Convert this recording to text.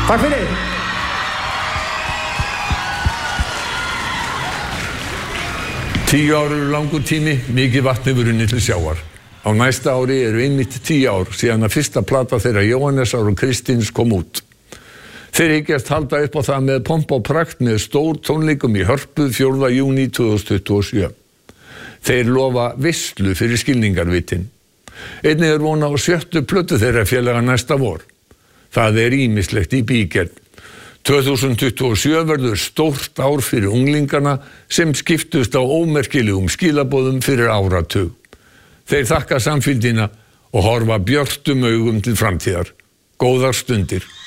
Takk fyrir. Tíu ár eru langur tími, mikið vatn hefur runnið til sjávar. Á næsta ári eru einmitt 10 ár síðan að fyrsta plata þeirra Jóhannesar og Kristíns kom út. Þeir hyggjast halda upp á það með pomp og prakt með stór tónleikum í Hörpu 4. júní 2027. Þeir lofa veislu fyrir skilningarvitin. Einnig er von á 7. plötu þeirra félaga næsta vor. Það er ýmislegt í bígerð. 2027 verður stórt ár fyrir unglingana sem skiptust á ómerkilegum skilaboðum fyrir áratug. Þeir þakka samfylgdina og horfa björtum augum til framtíðar. Góðar stundir.